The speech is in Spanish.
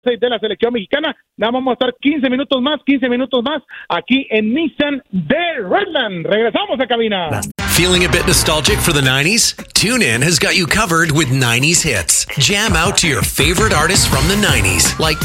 de la selección mexicana. Nada, vamos a estar 15 minutos más aquí en Nissan de Redland. Regresamos a cabina. Feeling a bit nostalgic for the 90s? TuneIn has got you covered with 90s hits. Jam out to your favorite artists from the 90s, like